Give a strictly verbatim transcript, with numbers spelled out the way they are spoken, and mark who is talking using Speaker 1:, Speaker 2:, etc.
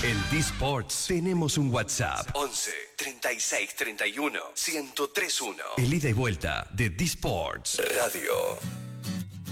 Speaker 1: En D-Sports tenemos un WhatsApp once treinta y seis treinta y uno ciento tres uno. El ida y vuelta de D-Sports Radio.